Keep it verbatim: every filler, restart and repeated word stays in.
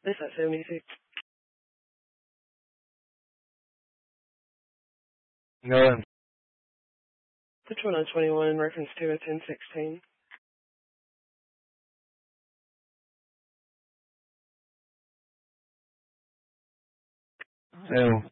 This at seventy-six. Go ahead. Which one on twenty-one in reference to a ten sixteen? So,